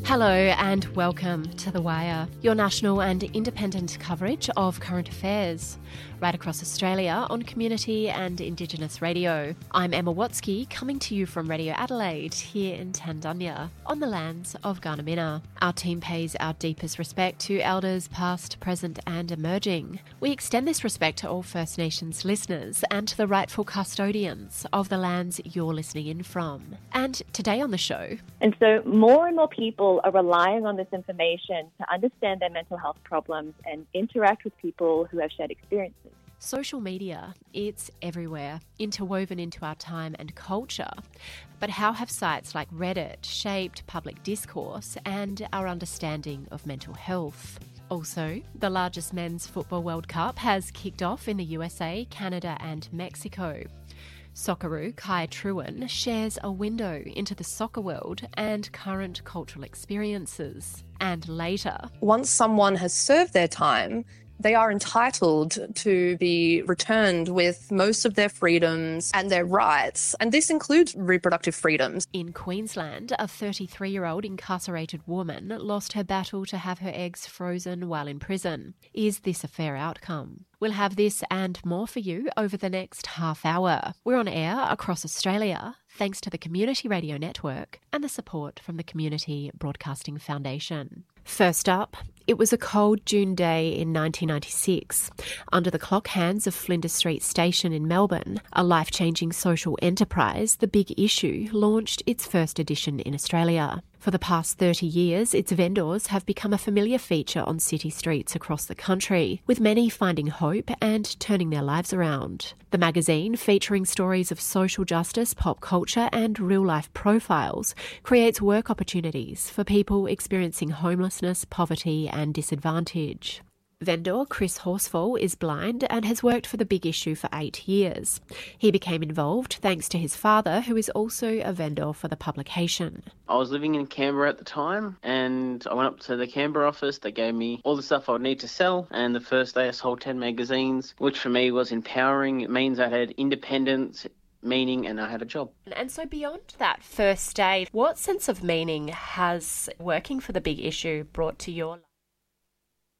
Hello and welcome to The Wire, your national and independent coverage of current affairs, right across Australia on community and Indigenous radio. I'm Emma Watsky, coming to you from Radio Adelaide here in Tandunya, on the lands of Garnamina. Our team pays our deepest respect to elders past, present and emerging. We extend this respect to all First Nations listeners and to the rightful custodians of the lands you're listening in from. And today on the show... And so more and more people are relying on this information to understand their mental health problems and interact with people who have shared experiences. Social media, it's everywhere, interwoven into our time and culture. But how have sites like Reddit shaped public discourse and our understanding of mental health? Also, the largest men's football World Cup has kicked off in the USA, Canada and Mexico. Socceroo Kai Trewin shares a window into the soccer world and current cultural experiences. And later, once someone has served their time, they are entitled to be returned with most of their freedoms and their rights, and this includes reproductive freedoms. In Queensland, a 33-year-old incarcerated woman lost her battle to have her eggs frozen while in prison. Is this a fair outcome? We'll have this and more for you over the next half hour. We're on air across Australia, thanks to the Community Radio Network and the support from the Community Broadcasting Foundation. First up, it was a cold June day in 1996. Under the clock hands of Flinders Street Station in Melbourne, a life-changing social enterprise, The Big Issue launched its first edition in Australia. For the past 30 years, its vendors have become a familiar feature on city streets across the country, with many finding hope and turning their lives around. The magazine, featuring stories of social justice, pop culture and real-life profiles, creates work opportunities for people experiencing homelessness, poverty and disadvantage. Vendor Chris Horsfall is blind and has worked for The Big Issue for 8 years. He became involved thanks to his father, who is also a vendor for the publication. I was living in Canberra at the time, and I went up to the Canberra office. They gave me all the stuff I would need to sell, and the first day I sold 10 magazines, which for me was empowering. It means I had independence, meaning, and I had a job. And so beyond that first day, what sense of meaning has working for The Big Issue brought to your life?